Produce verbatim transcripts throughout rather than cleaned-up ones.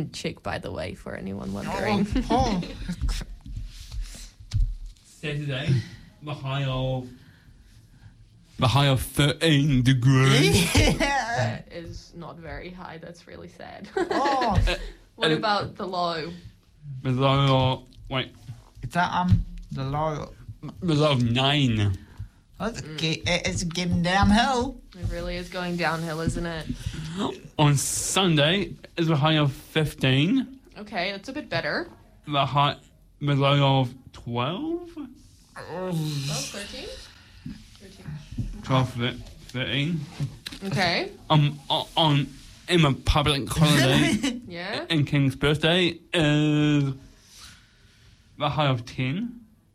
different chick, by the way, for anyone wondering. Oh, Saturday, the high of the high of thirteen degrees. That is not very high. That's really sad. Oh. What about the low? The low of wait, Is that um the low? the low of nine. It's, ge- it's getting downhill. It really is going downhill, isn't it? On Sunday is the high of fifteen. Okay, that's a bit better. The high, the low of twelve. Well, thirteen? thirteen. twelve, thirteen. Okay. Um, o- on in a public holiday Yeah. in King's birthday is the high of ten.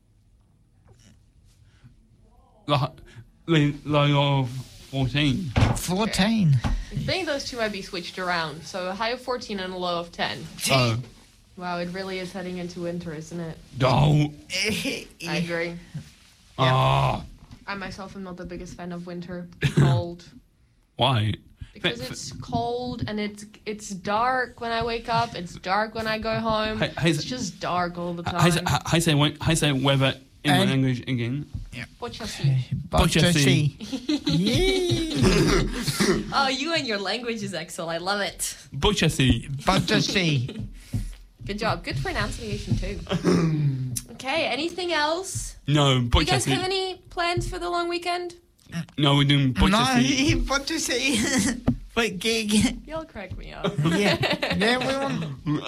The, hi- the low of fourteen. Fourteen. I think those two might be switched around. So a high of fourteen and a low of ten. Oh, Wow, it really is heading into winter, isn't it? oh, I agree. ah, I myself am not the biggest fan of winter. Cold. why? Because it's cold and it's it's dark when I wake up. It's dark when I go home. Hi- hi- It's just dark all the How time. say, how say, when- how say weather in my And- language again? Pochasi. Butchersea. Yeah. Oh, you and your languages, Axel. I love it. Butchersea. Butchersea. Good job. Good pronunciation too. Okay. Anything else? No, You guys have Butchersea. any plans for the long weekend? No, we're doing No, Butchersea. Butchersea. But gig. Y'all crack me up. Yeah. Yeah, we want.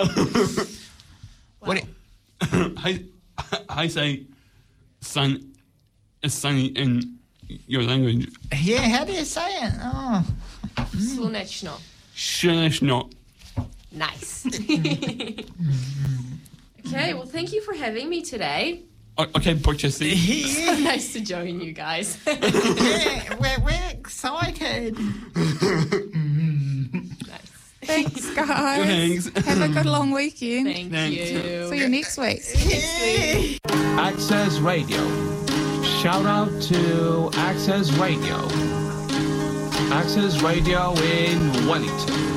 Wow. What it, I, I say sun is sunny in your language. yeah, how do you say it? Oh. Słoneczno. Shleshno. Nice. Okay. Well, thank you for having me today. Okay, Butchersea. Yeah, Nice to join you guys. yeah, we're, we're excited. Nice. Thanks, guys. Thanks. Have a good long weekend. Thank Thanks. you. See you next week. Access Radio. Shout out to Access Radio. Access Radio in Wellington.